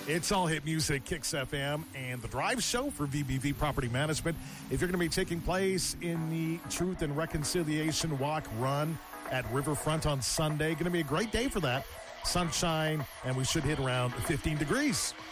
It's all hit music, Kicks FM, and the drive show for VBV Property Management. If you're going to be taking place in the Truth and Reconciliation Walk Run at Riverfront on Sunday, going to be a great day for that. Sunshine, and we should hit around 15 degrees.